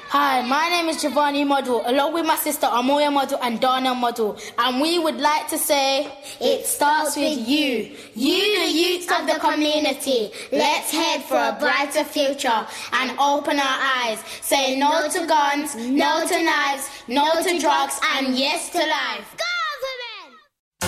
Hi, my name is Giovanni Model, along with my sister Amoya Model and Dana Model, and we would like to say, it starts with you. You, the youth of the community. Let's head for a brighter future and open our eyes. Say no to guns, no to knives, no to drugs, and yes to life.